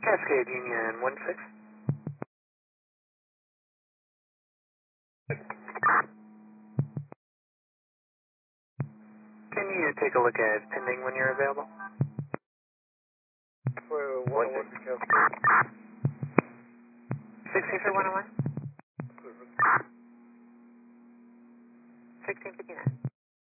Cascade Union 1-6. Can you take a look at pending when you're available? 101 to Cascade. 16 for 101? 1659.